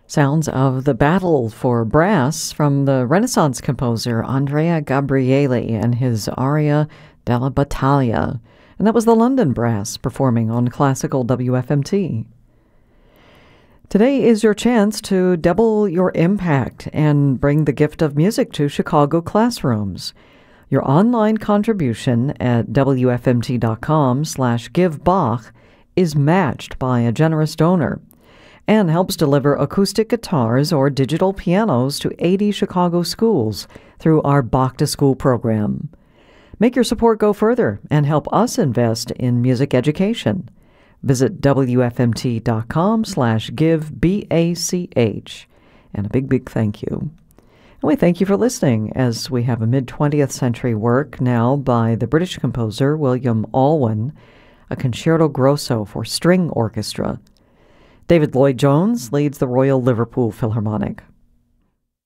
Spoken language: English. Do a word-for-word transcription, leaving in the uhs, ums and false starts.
Sounds of the Battle for Brass from the Renaissance composer Andrea Gabrieli and his aria Della Battaglia. And that was the London Brass performing on Classical W F M T. Today is your chance to double your impact and bring the gift of music to Chicago classrooms. Your online contribution at W F M T dot com slash give Bach is matched by a generous donor and helps deliver acoustic guitars or digital pianos to eighty Chicago schools through our Bach to School program. Make your support go further and help us invest in music education. Visit W F M T dot com slash give B A C H. And a big, big thank you. And we thank you for listening as we have a mid-twentieth century work now by the British composer William Alwyn, a concerto grosso for string orchestra. David Lloyd-Jones leads the Royal Liverpool Philharmonic.